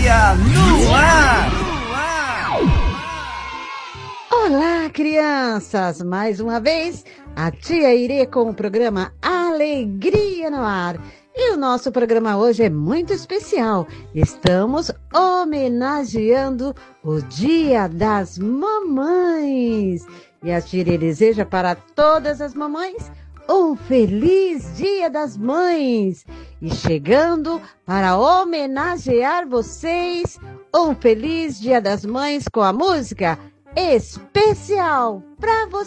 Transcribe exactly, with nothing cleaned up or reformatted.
Alegria no ar! Olá, crianças! Mais uma vez, a tia Irê com o programa Alegria no ar. E o nosso programa hoje é muito especial. Estamos homenageando o Dia das Mamães. E a tia Irê deseja para todas as mamães um feliz Dia das Mães. E chegando para homenagear vocês, um feliz Dia das Mães com a música especial para você.